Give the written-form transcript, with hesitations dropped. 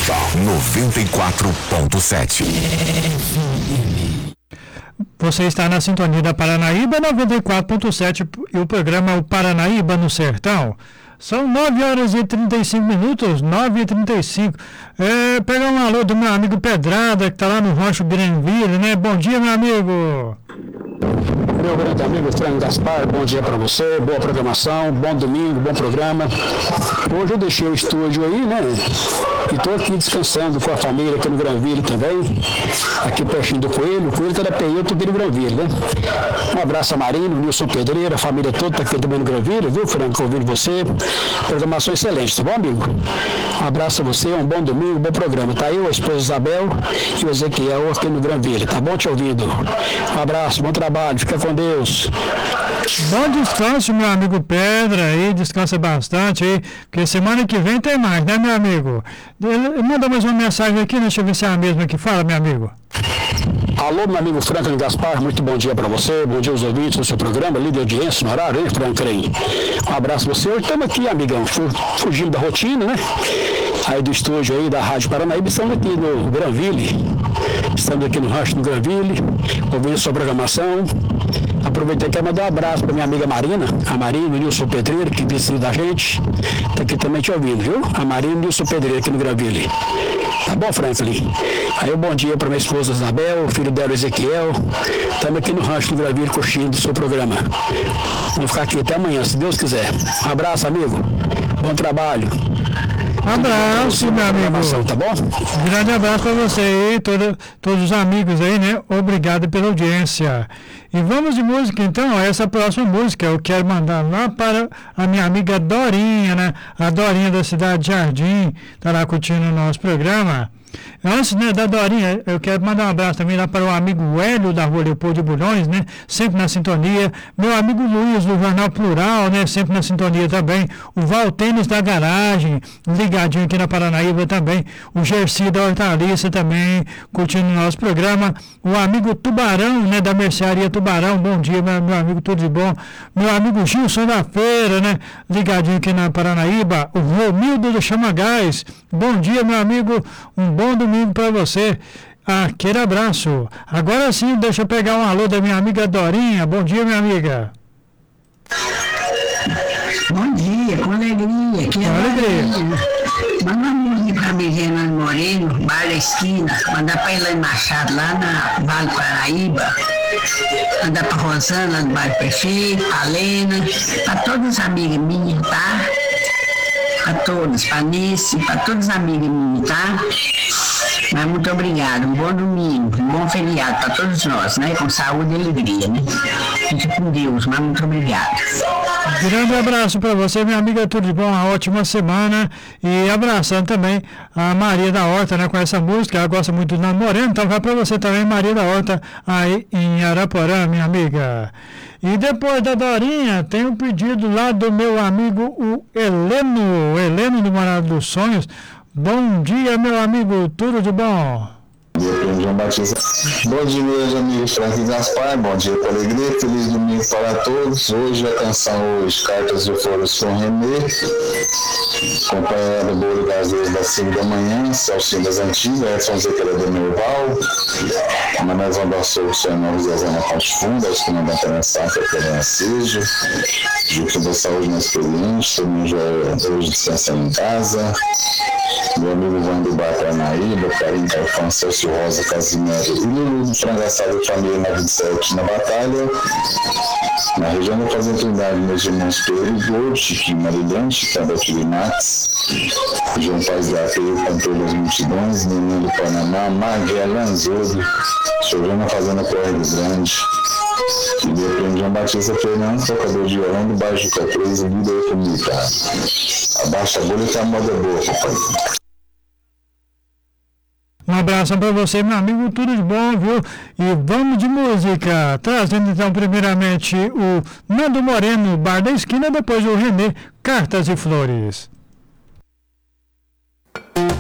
94.7. Você está na sintonia da Paranaíba 94.7 e o programa O Paranaíba no Sertão. São 9h35, 9h35. Pegar um alô do meu amigo Pedrada, que está lá no Rancho Granville, né? Bom dia, meu amigo. Meu grande amigo Franco Gaspar, bom dia para você, boa programação, bom domingo, bom programa. Hoje eu deixei o estúdio aí, né? E estou aqui descansando com a família aqui no Granville também, aqui pertinho do Coelho. O Coelho está da PE, eu estou aqui no Granville, né? Um abraço a Marino, Nilson Pedreira, a família toda está aqui também no Granville, viu, Franco? Ouvindo você. Programação excelente, tá bom, amigo? Um abraço a você, um bom domingo, bom programa. Tá eu, a esposa Isabel e o Ezequiel aqui no Granville, tá bom te ouvindo? Um abraço, bom trabalho, fica com Deus. Bom descanso, meu amigo Pedra, aí, descansa bastante aí, porque semana que vem tem mais, né, meu amigo? Manda mais uma mensagem aqui, deixa eu ver se é a mesma que fala, meu amigo. Alô, meu amigo Franklin Gaspar, muito bom dia para você, bom dia aos ouvintes do seu programa, líder de audiência no horário, hein, Franklin? Um abraço para você. Hoje estamos aqui, amigão, fugindo da rotina, né? Aí do estúdio aí da Rádio Paranaíba, estamos aqui no Granville, estamos aqui no Rancho do Granville, ouvindo sua programação. Aproveitei que mandar um abraço para minha amiga Marina, a Marina, o Nilson Pedreira, que vizinho da gente, está aqui também te ouvindo, viu? A Marina e o Nilson Pedreira aqui no Granville. Tá bom, Franklin? Aí um bom dia para minha esposa Isabel, o filho dela Ezequiel. Estamos aqui no Rancho do Granville curtindo o seu programa. Vamos ficar aqui até amanhã, se Deus quiser. Um abraço, amigo. Bom trabalho. Abraço, meu amigo. Tá bom? Grande abraço para você aí, todos os amigos aí, né? Obrigado pela audiência. E vamos de música, então. Essa próxima música eu quero mandar lá para a minha amiga Dorinha, né? A Dorinha da cidade de Jardim, está lá curtindo o nosso programa. Antes, né, da Dorinha, eu quero mandar um abraço também lá para o amigo Hélio da Rua Leopoldo de Bulhões, né, sempre na sintonia. Meu amigo Luiz do Jornal Plural, né, sempre na sintonia também. O Valtênis da Garagem, ligadinho aqui na Paranaíba também. O Gersi da Hortaliça também, curtindo o nosso programa. O amigo Tubarão, né, da Mercearia Tubarão, bom dia, meu amigo, tudo de bom. Meu amigo Gilson da Feira, né, ligadinho aqui na Paranaíba. O Romildo do Chama Gás, bom dia, meu amigo, um bom domingo para você. Aquele abraço. Agora sim, deixa eu pegar um alô da minha amiga Dorinha. Bom dia, minha amiga. Bom dia, com alegria. Com alegria. Manda uma música para Renan Moreno, Bar da Esquina. Mandar para Elaine Machado, lá na Vale Paraíba. Mandar para Rosana, do Bairro Perfeito, para Lena, para todas as amigas minhas, tá? Para todos, para Nice, para todas as amigas minhas, tá? Mas muito obrigado, um bom domingo, um bom feriado para todos nós, né? Com saúde e alegria, né? Fique com Deus, mas muito obrigado. Grande abraço para você, minha amiga, tudo de bom, uma ótima semana. E abraçando também a Maria da Horta, né? Com essa música, ela gosta muito do Namorando, então vai para você também, Maria da Horta, aí em Araporã, minha amiga. E depois da Dorinha, tem um pedido lá do meu amigo, o Heleno do Morado dos Sonhos. Bom dia, meu amigo, tudo de bom? Bom dia, João Batista. Bom dia, meus amigos Franklin Gaspar. Bom dia com alegria. Feliz domingo para todos. Hoje a canção Cartas de Flores com Renê, acompanhando o Bolo das 10 das 5 da manhã, Salsinha das Antigas, Edson Zequeira do Merval, Manuel Vandassou, o Senhor José na Ponte Funda, os comandantes da Safra, Fernanda Sejo, Juca da Saúde na Experiente, todo mundo já hoje descansando em casa. Meu amigo Vando do Bar Paranaíba, Carinho Carfão, Celso Rosa, Casimiro e Lulu do Frangaçado de Família na 27 na Batalha. Na região da Fazenda Trindade, meus irmãos Pedro e Gordo, Chiquinho Marilhante, Candapiri Max, João Paz da Feira, Cantor das Multidões, Menino do Panamá, Maguela Anzodo, chovendo na Fazenda Correio Grande. E depois João Batista Fernandes, tocador de violão do bairro Juca 3 e líder comunitário. Abaixa a bolha que a moda é boa, papai. Um abraço para você, meu amigo, tudo de bom, viu? E vamos de música, trazendo então primeiramente o Nando Moreno, Bar da Esquina, depois o Renê, Cartas e Flores.